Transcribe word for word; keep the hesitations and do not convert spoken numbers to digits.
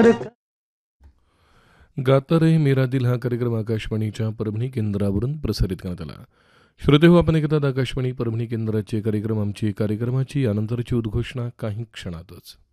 गाता रे मेरा दिल हा कार्यक्रम आकाशवाणीच्या परभणी केंद्रावरून प्रसारित करण्यात आला. श्रोते हो, आपण ऐकतात आकाशवाणी परभणी केंद्राचे कार्यक्रम. आमची कार्यक्रमाची यानंतरची उद्घोषणा काही क्षणातच.